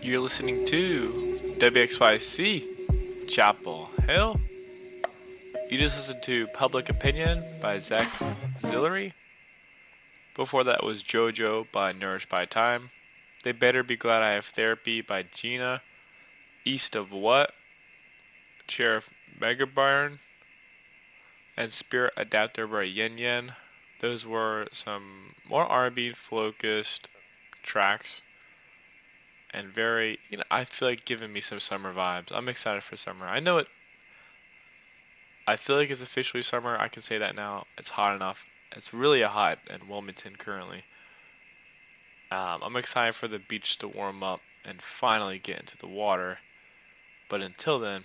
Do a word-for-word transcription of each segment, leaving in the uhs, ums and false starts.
You're listening to W X Y C Chapel Hill. You just listened to Public Opinion by Zach Zillery. Before that was JoJo by Nourished by Time. They Better Be Glad I Have Therapy by Gina. East of What? Sheriff Megabyron. And Spirit Adapter by Yen Yen. Those were some more R and B focused tracks. And very, you know, I feel like giving me some summer vibes. I'm excited for summer. I know it, I feel like it's officially summer. I can say that now. It's hot enough. It's really hot in Wilmington currently. Um, I'm excited for the beach to warm up and finally get into the water. But until then,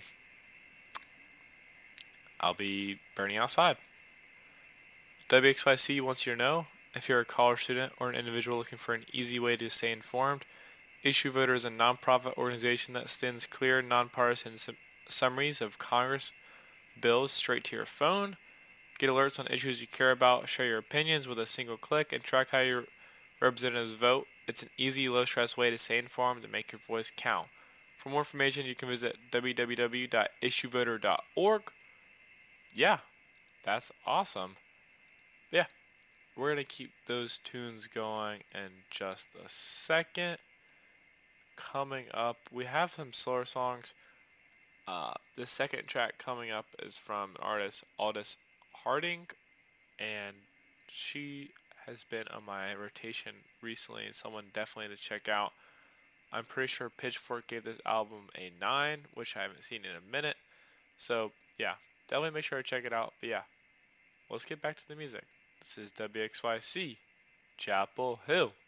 I'll be burning outside. W X Y C wants you to know if you're a college student or an individual looking for an easy way to stay informed. Issue Voter is a nonprofit organization that sends clear, nonpartisan sum- summaries of Congress bills straight to your phone. Get alerts on issues you care about, share your opinions with a single click, and track how your representatives vote. It's an easy, low stress way to stay informed and make your voice count. For more information, you can visit w w w dot issue voter dot org. Yeah, that's awesome. Yeah, we're going to keep those tunes going in just a second. Coming up, we have some slower songs. Uh, the second track coming up is from artist Aldous Harding, and she has been on my rotation recently and someone definitely to check out. I'm pretty sure Pitchfork gave this album a nine, which I haven't seen in a minute. So, yeah, definitely make sure to check it out. But yeah, let's get back to the music. This is W X Y C, Chapel Hill.